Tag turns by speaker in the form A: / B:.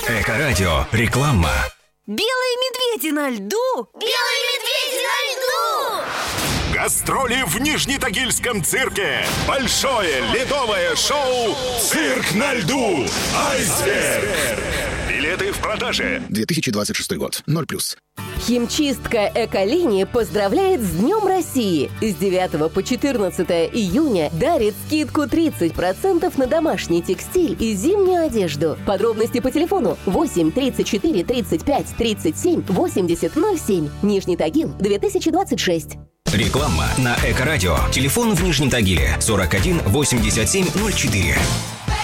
A: Эко-радио. Реклама.
B: Белые медведи на льду!
C: Белые медведи на льду!
D: Гастроли в Нижнетагильском цирке. Большое ледовое шоу «Цирк на льду». Айсберг. Билеты в продаже.
E: 2026 год. 0+.
F: Химчистка «Эколинии» поздравляет с Днем России. С 9 по 14 июня дарит скидку 30% на домашний текстиль и зимнюю одежду. Подробности по телефону 8 34 35 37 80 07. Нижний Тагил, 2026.
A: Реклама на Эко-радио. Телефон в Нижнем Тагиле 41 87 04.